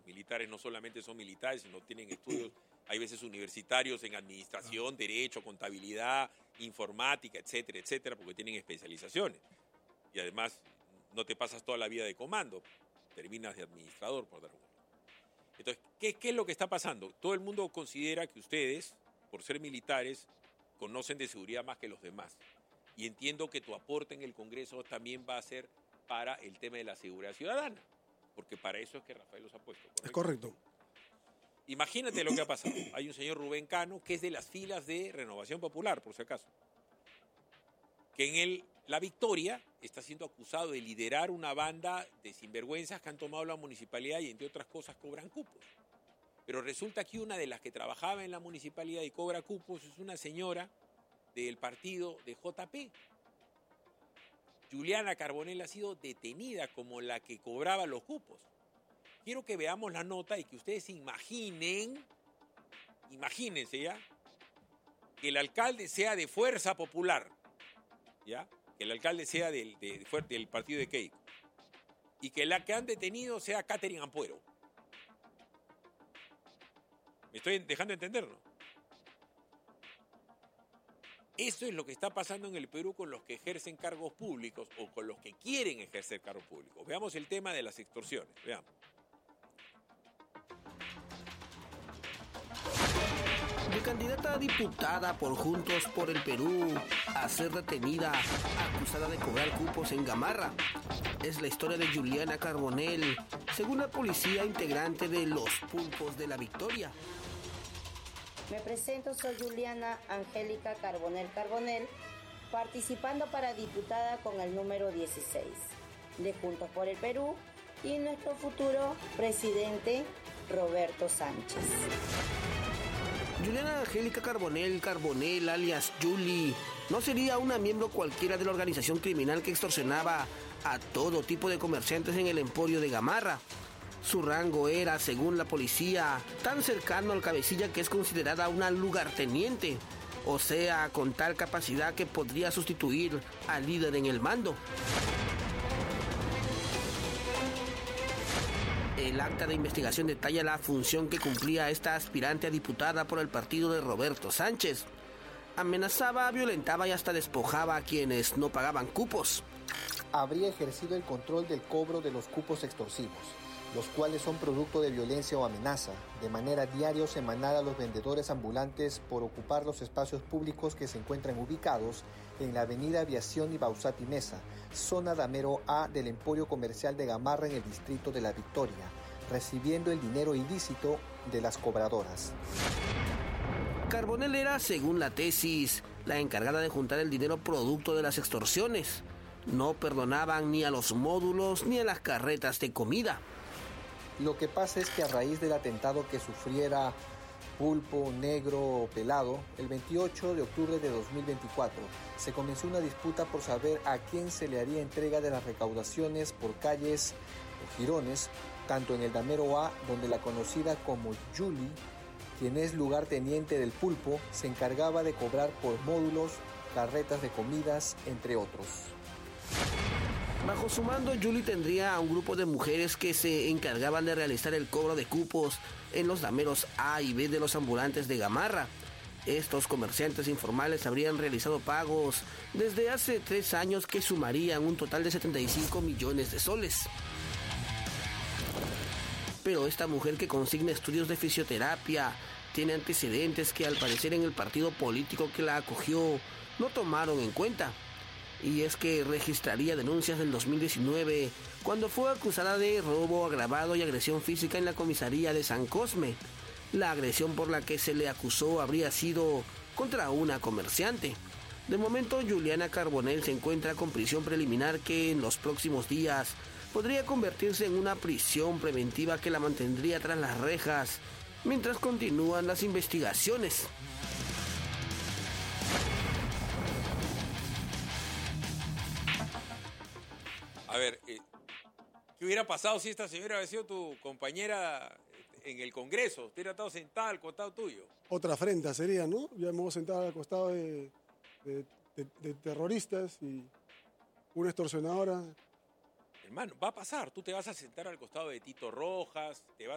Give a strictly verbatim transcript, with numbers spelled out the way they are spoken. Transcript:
militares no solamente son militares, sino tienen estudios, hay veces universitarios en administración, derecho, contabilidad, informática, etcétera, etcétera, porque tienen especializaciones. Y además no te pasas toda la vida de comando, terminas de administrador, por dar un ejemplo. Entonces, ¿qué, ¿qué es lo que está pasando? Todo el mundo considera que ustedes, por ser militares, conocen de seguridad más que los demás. Y entiendo que tu aporte en el Congreso también va a ser para el tema de la seguridad ciudadana, porque para eso es que Rafael los ha puesto. ¿Correcto? Es correcto. Imagínate lo que ha pasado. Hay un señor Rubén Cano, que es de las filas de Renovación Popular, por si acaso, que en el, La Victoria está siendo acusado de liderar una banda de sinvergüenzas que han tomado la municipalidad y, entre otras cosas, cobran cupos. Pero resulta que una de las que trabajaba en la municipalidad y cobra cupos es una señora del partido de J P. Juliana Carbonell ha sido detenida como la que cobraba los cupos. Quiero que veamos la nota y que ustedes se imaginen, imagínense ya, que el alcalde sea de Fuerza Popular, ¿ya? Que el alcalde sea del, de, de, del partido de Keiko, y que la que han detenido sea Catherine Ampuero. ¿Me estoy dejando entender, no? Eso es lo que está pasando en el Perú con los que ejercen cargos públicos o con los que quieren ejercer cargos públicos. Veamos el tema de las extorsiones. Veamos. De candidata a diputada por Juntos por el Perú a ser detenida acusada de cobrar cupos en Gamarra. Es la historia de Juliana Carbonell, según la policía integrante de los Pulpos de la Victoria. Me presento, soy Juliana Angélica Carbonell Carbonell, participando para diputada con el número dieciséis de Juntos por el Perú y nuestro futuro presidente Roberto Sánchez. Juliana Angélica Carbonell Carbonell, alias Juli, no sería una miembro cualquiera de la organización criminal que extorsionaba a todo tipo de comerciantes en el emporio de Gamarra. Su rango era, según la policía, tan cercano al cabecilla que es considerada una lugarteniente, o sea, con tal capacidad que podría sustituir al líder en el mando. El acta de investigación detalla la función que cumplía esta aspirante a diputada por el partido de Roberto Sánchez. Amenazaba, violentaba y hasta despojaba a quienes no pagaban cupos. Habría ejercido el control del cobro de los cupos extorsivos, los cuales son producto de violencia o amenaza, de manera diaria o semanal a los vendedores ambulantes por ocupar los espacios públicos que se encuentran ubicados en la avenida Aviación y Bausat y Mesa, zona Damero A del Emporio Comercial de Gamarra en el distrito de La Victoria, recibiendo el dinero ilícito de las cobradoras. Carbonell era, según la tesis, la encargada de juntar el dinero producto de las extorsiones. No perdonaban ni a los módulos ni a las carretas de comida. Lo que pasa es que a raíz del atentado que sufriera Pulpo, Negro o Pelado, el veintiocho de octubre de dos mil veinticuatro, se comenzó una disputa por saber a quién se le haría entrega de las recaudaciones por calles o jirones, tanto en el Damero A, donde la conocida como Juli, quien es lugarteniente del Pulpo, se encargaba de cobrar por módulos, carretas de comidas, entre otros. Bajo su mando, Juli tendría a un grupo de mujeres que se encargaban de realizar el cobro de cupos en los dameros A y B de los ambulantes de Gamarra. Estos comerciantes informales habrían realizado pagos desde hace tres años que sumarían un total de setenta y cinco millones de soles. Pero esta mujer, que consigna estudios de fisioterapia, tiene antecedentes que al parecer en el partido político que la acogió no tomaron en cuenta. Y es que registraría denuncias del dos mil diecinueve cuando fue acusada de robo agravado y agresión física en la comisaría de San Cosme. La agresión por la que se le acusó habría sido contra una comerciante. De momento, Juliana Carbonell se encuentra con prisión preliminar que en los próximos días podría convertirse en una prisión preventiva que la mantendría tras las rejas mientras continúan las investigaciones. A ver, eh, ¿qué hubiera pasado si esta señora hubiera sido tu compañera en el Congreso? Usted hubiera estado sentada al costado tuyo. Otra afrenta sería, ¿no? Ya me hemos sentado al costado de, de, de, de terroristas y una extorsionadora. Hermano, va a pasar. Tú te vas a sentar al costado de Tito Rojas, te vas